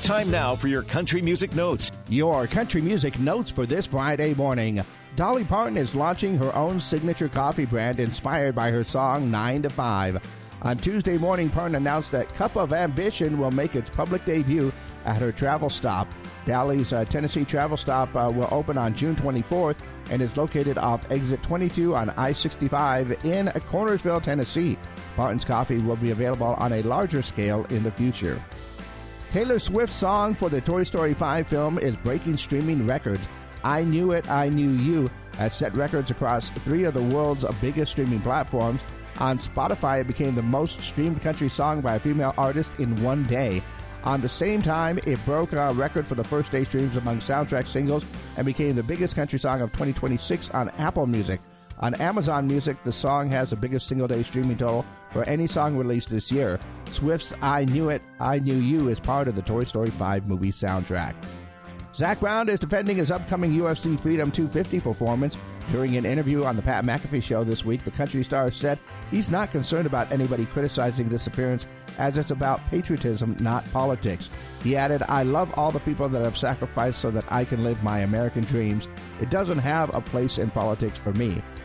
Time now for your country music notes. Your country music notes for this Friday morning. Dolly Parton is launching her own signature coffee brand inspired by her song 9 to 5. On Tuesday morning, Parton announced that Cup of Ambition will make its public debut at her travel stop. Dolly's Tennessee travel stop will open on June 24th and is located off exit 22 on I-65 in Cornersville, Tennessee. Parton's coffee will be available on a larger scale in the future. Taylor Swift's song for the Toy Story 5 film is breaking streaming records. I Knew It, I Knew You has set records across 3 of the world's biggest streaming platforms. On Spotify, it became the most streamed country song by a female artist in one day. On the same time, it broke a record for the first day streams among soundtrack singles and became the biggest country song of 2026 on Apple Music. On Amazon Music, the song has the biggest single-day streaming total for any song released this year. Swift's I Knew It, I Knew You is part of the Toy Story 5 movie soundtrack. Zac Brown is defending his upcoming UFC Freedom 250 performance. During an interview on the Pat McAfee Show this week, the country star said he's not concerned about anybody criticizing this appearance as it's about patriotism, not politics. He added, I love all the people that have sacrificed so that I can live my American dreams. It doesn't have a place in politics for me.